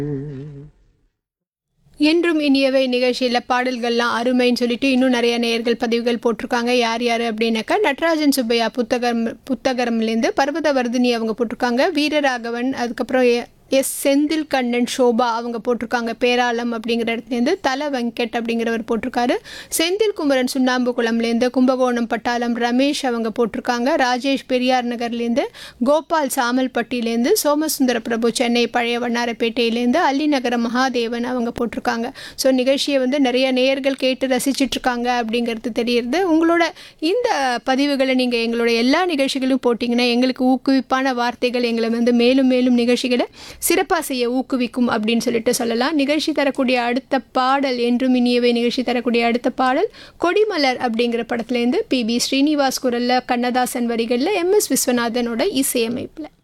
என்றும் இனியவை நிகழ்ச்சியில் பாடல்கள்லாம் அருமைன்னு சொல்லிட்டு இன்னும் நிறைய நேயர்கள் பதிவுகள் போட்டிருக்காங்க. யார் யார் அப்படின்னாக்கா நடராஜன் சுப்பையா புத்தகரம்லேருந்து பர்வதவர்தினி அவங்க போட்டிருக்காங்க. வீரராகவன், அதுக்கப்புறம் எஸ் செந்தில் கண்ணன் சோபா அவங்க போட்டிருக்காங்க. பேராளம் அப்படிங்கிற இடத்துலேருந்து தல வெங்கட் அப்படிங்கிறவர் போட்டிருக்காரு. செந்தில் குமரன் சுண்ணாம்புக்குளம்லேருந்து, கும்பகோணம் பட்டாளம் ரமேஷ் அவங்க போட்டிருக்காங்க. ராஜேஷ் பெரியார் நகர்லேருந்து, கோபால் சாமல்பட்டியிலேருந்து, சோமசுந்தர பிரபு சென்னை பழைய வண்ணாரப்பேட்டையிலேருந்து, அள்ளிநகர மகாதேவன் அவங்க போட்டிருக்காங்க. ஸோ நிகழ்ச்சியை நிறைய நேயர்கள் கேட்டு ரசிச்சிட்ருக்காங்க அப்படிங்கிறது தெரியுது. உங்களோட இந்த பதிவுகளை நீங்கள் எங்களோட எல்லா நிகழ்ச்சிகளும் போட்டிங்கன்னா எங்களுக்கு ஊக்குவிப்பான வார்த்தைகள் எங்களை மேலும் மேலும் நிகழ்ச்சிகளை சிறப்பாக செய்ய ஊக்குவிக்கும் அப்படின்னு சொல்லிட்டு சொல்லலாம். நிகழ்ச்சி தரக்கூடிய அடுத்த பாடல், என்றும் இனியவை நிகழ்ச்சி தரக்கூடிய அடுத்த பாடல் கொடிமலர் அப்படிங்கிற படத்துலேருந்து PB ஸ்ரீனிவாஸ் குரலில், கண்ணதாசன் வரிகளில், MS விஸ்வநாதனோட இசையமைப்பில்.